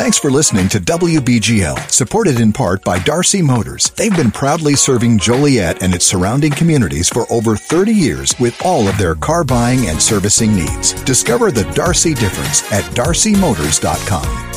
Thanks for listening to WBGL, supported in part by Darcy Motors. They've been proudly serving Joliet and its surrounding communities for over 30 years with all of their car buying and servicing needs. Discover the Darcy difference at darcymotors.com.